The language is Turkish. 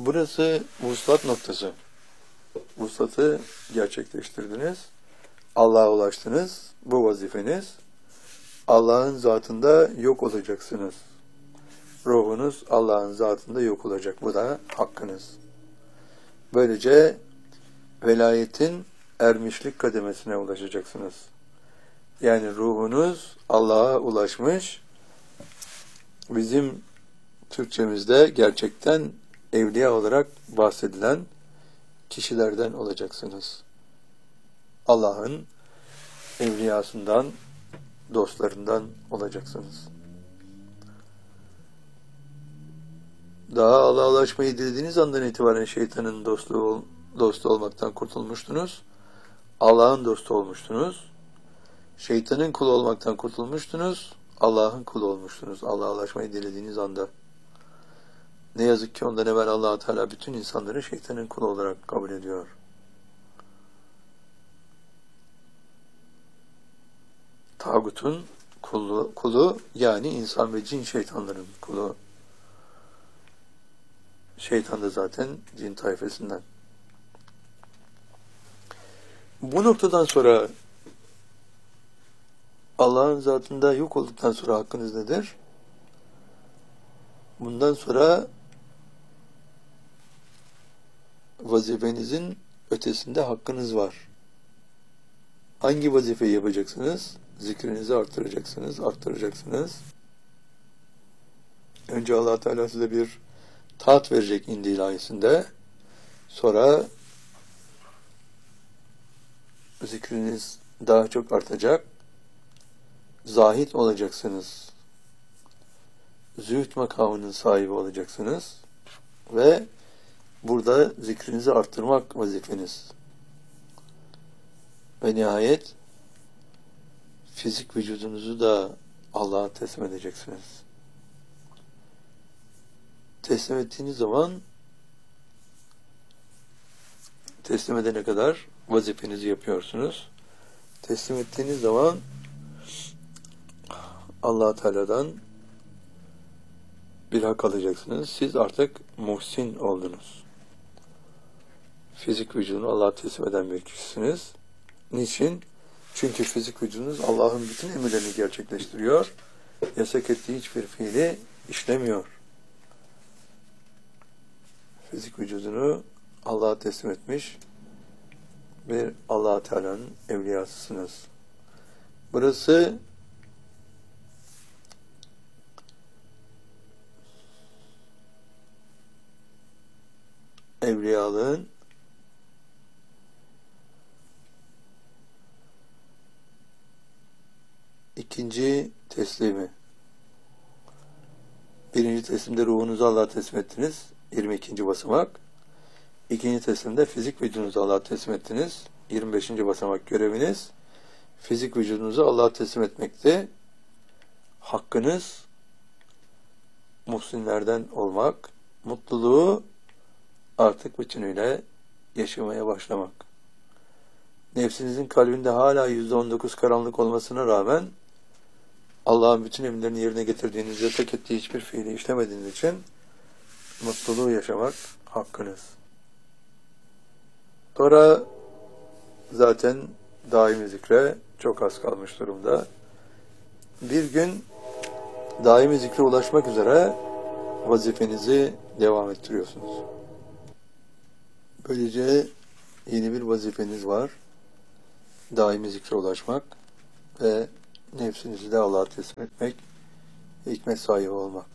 Burası vuslat noktası. Vuslatı gerçekleştirdiniz. Allah'a ulaştınız. Bu vazifeniz. Allah'ın zatında yok olacaksınız. Ruhunuz Allah'ın zatında yok olacak. Bu da hakkınız. Böylece velayetin ermişlik kademesine ulaşacaksınız. Yani ruhunuz Allah'a ulaşmış. Bizim Türkçemizde gerçekten evliya olarak bahsedilen kişilerden olacaksınız. Allah'ın evliyasından, dostlarından olacaksınız. Daha Allah'a ulaşmayı dilediğiniz andan itibaren şeytanın dostu olmaktan kurtulmuştunuz. Allah'ın dostu olmuştunuz. Şeytanın kulu olmaktan kurtulmuştunuz. Allah'ın kulu olmuştunuz. Allah'a ulaşmayı dilediğiniz anda. Ne yazık ki ondan evvel Allah-u Teala bütün insanları şeytanın kulu olarak kabul ediyor. Tağutun kulu yani insan ve cin şeytanların kulu. Şeytan da zaten cin tayfasından. Bu noktadan sonra Allah'ın zatında yok olduktan sonra hakkınız nedir? Bundan sonra vazifenizin ötesinde hakkınız var. Hangi vazifeyi yapacaksınız? Zikrinizi arttıracaksınız. Önce Allah Teala size bir taat verecek İndil ayetinde. Sonra zikriniz daha çok artacak. Zahid olacaksınız. Zühd makamının sahibi olacaksınız. Ve burada zikrinizi arttırmak vazifeniz. Ve nihayet fizik vücudunuzu da Allah'a teslim edeceksiniz. Teslim ettiğiniz zaman teslim edene kadar vazifenizi yapıyorsunuz. Teslim ettiğiniz zaman Allah Teala'dan bir hak alacaksınız. Siz artık muhsin oldunuz. Fizik vücudunu Allah'a teslim eden bir kişisiniz. Niçin? Çünkü fizik vücudunuz Allah'ın bütün emirlerini gerçekleştiriyor. Yasak ettiği hiçbir fiili işlemiyor. Fizik vücudunu Allah'a teslim etmiş bir Allah Teala'nın evliyasısınız. Burası evliyalığın ikinci teslimi. Birinci teslimde ruhunuzu Allah'a teslim ettiniz. 22. basamak. İkinci teslimde fizik vücudunuzu Allah'a teslim ettiniz. 25. basamak göreviniz. Fizik vücudunuzu Allah'a teslim etmekte. Hakkınız muhsinlerden olmak. Mutluluğu artık bütünüyle yaşamaya başlamak. Nefsinizin kalbinde hala %19 karanlık olmasına rağmen Allah'ın bütün emirlerini yerine getirdiğinizde tek ettiği hiçbir fiili işlemediğiniz için mutluluğu yaşamak hakkınız. Sonra zaten daimi zikre çok az kalmış durumda. Bir gün daimi zikre ulaşmak üzere vazifenizi devam ettiriyorsunuz. Böylece yeni bir vazifeniz var. Daimi zikre ulaşmak ve nefsinizi de Allah'a teslim etmek, hikmet sahibi olmak.